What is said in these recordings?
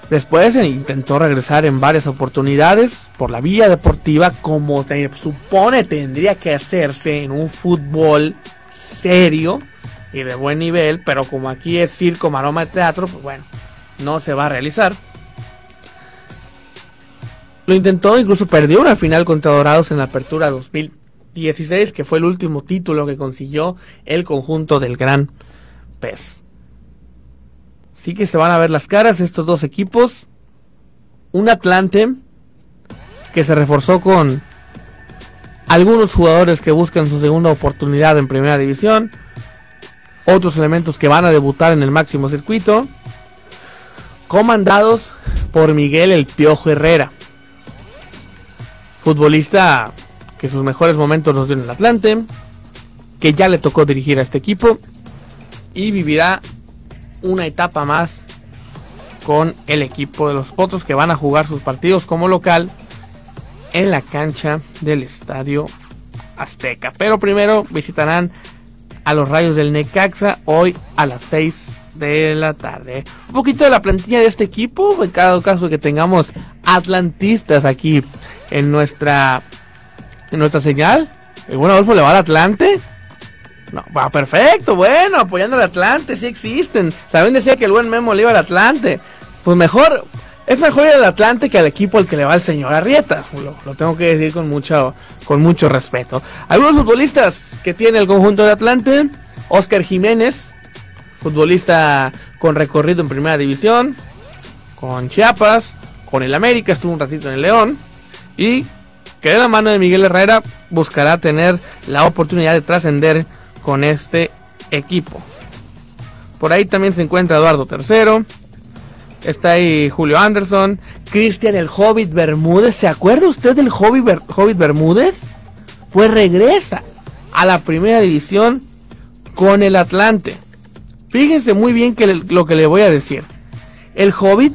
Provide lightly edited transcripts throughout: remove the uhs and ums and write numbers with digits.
Después intentó regresar en varias oportunidades por la vía deportiva, como se supone tendría que hacerse en un fútbol serio y de buen nivel, pero como aquí es circo, maroma y teatro, pues bueno, no se va a realizar. Lo intentó, incluso perdió una final contra Dorados en la Apertura 2016, que fue el último título que consiguió el conjunto del Gran Pez. Así que se van a ver las caras estos dos equipos. Un Atlante que se reforzó con algunos jugadores que buscan su segunda oportunidad en Primera División. Otros elementos que van a debutar en el máximo circuito, comandados por Miguel El Piojo Herrera, futbolista que sus mejores momentos los dio en el Atlante, que ya le tocó dirigir a este equipo y vivirá una etapa más con el equipo de los Potros, que van a jugar sus partidos como local en la cancha del Estadio Azteca. Pero primero visitarán a los Rayos del Necaxa hoy a las 6 de la tarde. Un poquito de la plantilla de este equipo, en cada caso que tengamos atlantistas aquí en nuestra señal. El buen Adolfo le va al Atlante. No, va perfecto, bueno, apoyando al Atlante, sí existen. También decía que el buen Memo le iba al Atlante. Pues mejor, es mejor ir al Atlante que al equipo al que le va el señor Arrieta. Lo tengo que decir con mucho respeto. Algunos futbolistas que tiene el conjunto de Atlante: Óscar Jiménez, futbolista con recorrido en Primera División, con Chiapas, con el América, estuvo un ratito en el León, y que de la mano de Miguel Herrera buscará tener la oportunidad de trascender con este equipo. Por ahí también se encuentra Eduardo Tercero. Está ahí Julio Anderson, Cristian el Hobbit Bermúdez. ¿Se acuerda usted del Hobbit Bermúdez? Pues regresa a la Primera División con el Atlante. Fíjense muy bien lo que le voy a decir. El Hobbit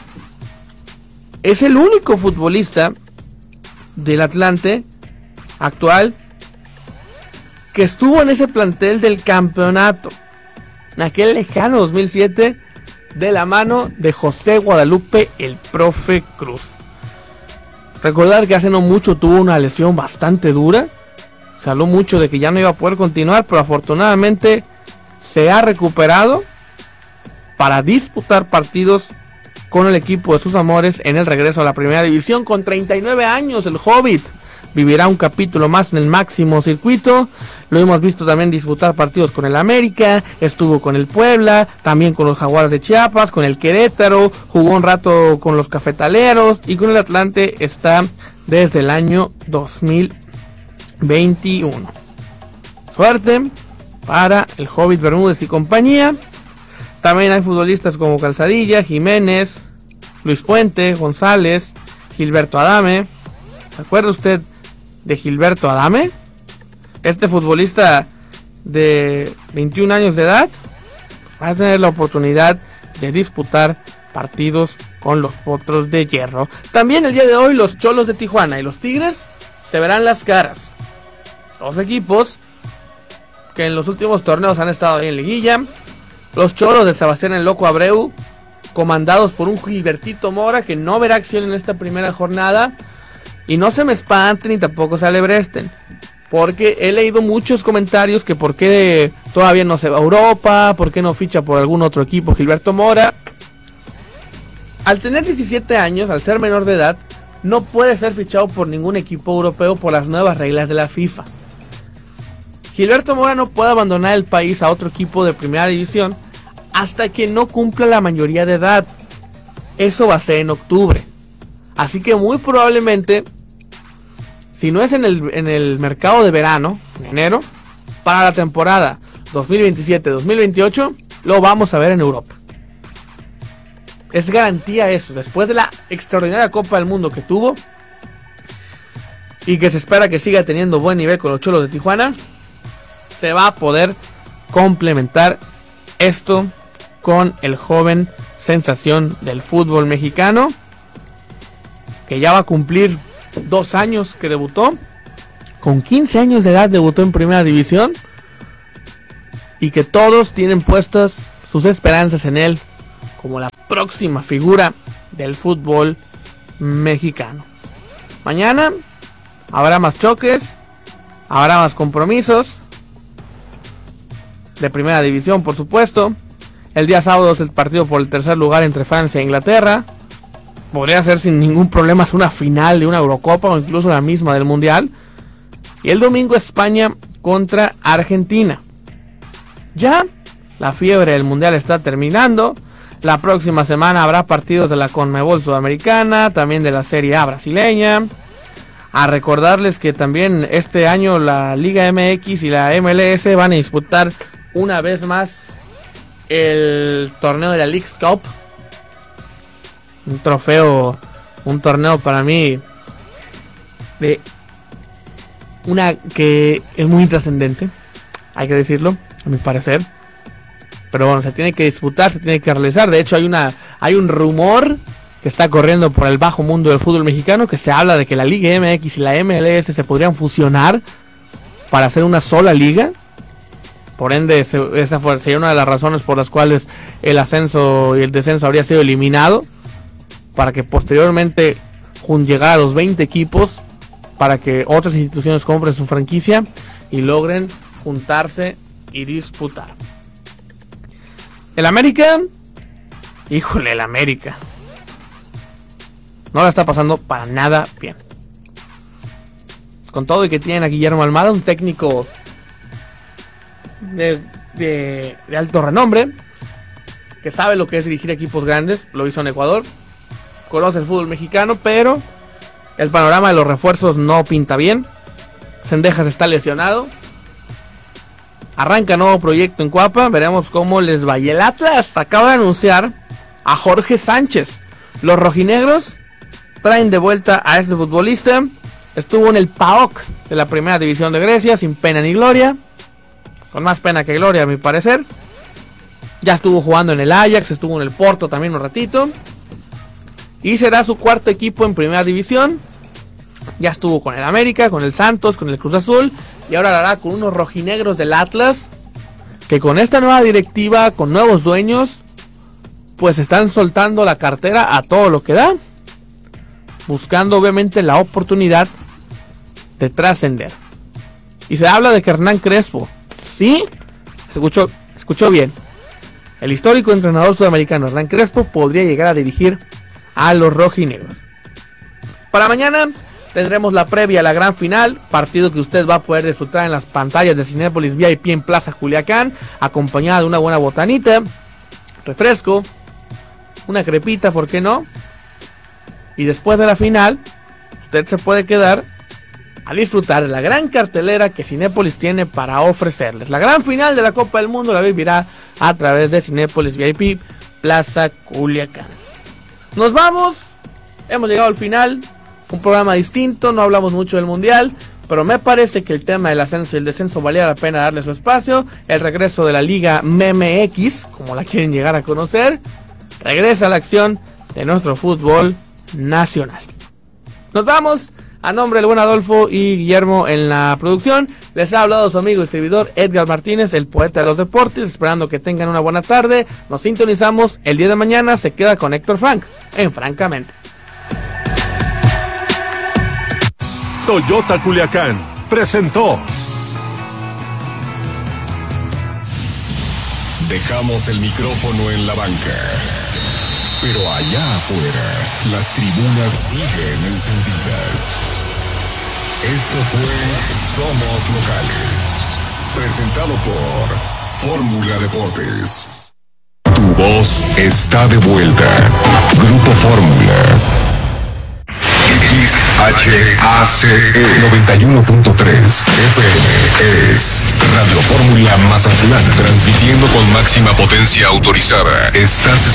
es el único futbolista del Atlante actual que estuvo en ese plantel del campeonato, en aquel lejano 2007, de la mano de José Guadalupe el Profe Cruz. Recordar que hace no mucho tuvo una lesión bastante dura. Se habló mucho de que ya no iba a poder continuar, pero afortunadamente se ha recuperado para disputar partidos con el equipo de sus amores en el regreso a la Primera División. Con 39 años, el Hobbit vivirá un capítulo más en el máximo circuito. Lo hemos visto también disputar partidos con el América, estuvo con el Puebla, también con los Jaguares de Chiapas, con el Querétaro, jugó un rato con los Cafetaleros, y con el Atlante está desde el año 2021. Suerte para el Hobbit Bermúdez y compañía. También hay futbolistas como Calzadilla, Jiménez, Luis Puente, González, Gilberto Adame. ¿Se acuerda usted de Gilberto Adame? Este futbolista de 21 años de edad va a tener la oportunidad de disputar partidos con los Potros de Hierro. También el día de hoy los Cholos de Tijuana y los Tigres se verán las caras. Dos equipos que en los últimos torneos han estado ahí en liguilla. Los Cholos de Sebastián el Loco Abreu, comandados por un Gilbertito Mora, que no verá acción en esta primera jornada. Y no se me espanten ni tampoco se alebresten, porque he leído muchos comentarios que por qué todavía no se va a Europa, por qué no ficha por algún otro equipo Gilberto Mora. Al tener 17 años, al ser menor de edad, no puede ser fichado por ningún equipo europeo por las nuevas reglas de la FIFA. Gilberto Mora no puede abandonar el país a otro equipo de Primera División hasta que no cumpla la mayoría de edad. Eso va a ser en octubre. Así que muy probablemente, si no es en el mercado de verano, en enero, para la temporada 2027-2028, lo vamos a ver en Europa. Es garantía eso, después de la extraordinaria Copa del Mundo que tuvo, y que se espera que siga teniendo buen nivel con los Cholos de Tijuana, se va a poder complementar esto con el joven sensación del fútbol mexicano, que ya va a cumplir 2 años que debutó. Con 15 años de edad debutó en Primera División, y que todos tienen puestas sus esperanzas en él como la próxima figura del fútbol mexicano. Mañana habrá más choques, habrá más compromisos de primera división, por supuesto. El día sábado es el partido por el tercer lugar entre Francia e Inglaterra. Podría ser sin ningún problema una final de una Eurocopa o incluso la misma del Mundial. Y el domingo España contra Argentina. Ya la fiebre del Mundial está terminando. La próxima semana habrá partidos de la CONMEBOL Sudamericana, también de la Serie A brasileña. A recordarles que también este año la Liga MX y la MLS van a disputar una vez más el torneo de la Leagues Cup. Un torneo para mí de una que es muy trascendente, hay que decirlo, a mi parecer. Pero bueno, se tiene que disputar, se tiene que realizar. De hecho hay un rumor que está corriendo por el bajo mundo del fútbol mexicano, que se habla de que la Liga MX y la MLS se podrían fusionar para hacer una sola liga. Por ende, esa sería una de las razones por las cuales el ascenso y el descenso habría sido eliminado, para que posteriormente llegara a los 20 equipos, para que otras instituciones compren su franquicia y logren juntarse y disputar. El América, híjole, el América no la está pasando para nada bien. Con todo y que tienen a Guillermo Almada, un técnico de alto renombre, que sabe lo que es dirigir equipos grandes, lo hizo en Ecuador, conoce el fútbol mexicano, pero el panorama de los refuerzos no pinta bien. Cendejas está lesionado. Arranca nuevo proyecto en Cuapa, veremos cómo les va. Y el Atlas acaba de anunciar a Jorge Sánchez. Los rojinegros traen de vuelta a este futbolista. Estuvo en el PAOK de la primera división de Grecia, sin pena ni gloria. Con más pena que gloria, a mi parecer. Ya estuvo jugando en el Ajax, estuvo en el Porto también un ratito. Y será su cuarto equipo en primera división. Ya estuvo con el América, con el Santos, con el Cruz Azul. Y ahora lo hará con unos rojinegros del Atlas, que con esta nueva directiva, con nuevos dueños, pues están soltando la cartera a todo lo que da, buscando obviamente la oportunidad de trascender. Y se habla de que Hernán Crespo, sí, escuchó bien, el histórico entrenador sudamericano Hernán Crespo podría llegar a dirigir a los rojinegros. Para mañana tendremos la previa a la gran final, partido que usted va a poder disfrutar en las pantallas de Cinépolis VIP en Plaza Culiacán, acompañada de una buena botanita, refresco, una crepita, ¿por qué no? Y después de la final, usted se puede quedar a disfrutar de la gran cartelera que Cinépolis tiene para ofrecerles. La gran final de la Copa del Mundo la vivirá a través de Cinépolis VIP Plaza Culiacán. Nos vamos, hemos llegado al final. Un programa distinto, no hablamos mucho del Mundial, pero me parece que el tema del ascenso y el descenso valía la pena darle su espacio. El regreso de la Liga MX, como la quieren llegar a conocer, regresa a la acción de nuestro fútbol nacional. Nos vamos, a nombre del buen Adolfo y Guillermo en la producción, les ha hablado su amigo y servidor Edgar Martínez, el poeta de los deportes, esperando que tengan una buena tarde. Nos sintonizamos el día de mañana, se queda con Héctor Frank en Francamente. Toyota Culiacán presentó. Dejamos el micrófono en la banca, pero allá afuera las tribunas siguen encendidas. Esto fue Somos Locales, presentado por Fórmula Deportes. Tu voz está de vuelta. Grupo Fórmula. XHACE 91.3 FM es Radio Fórmula Mazatlán, transmitiendo con máxima potencia autorizada. Estás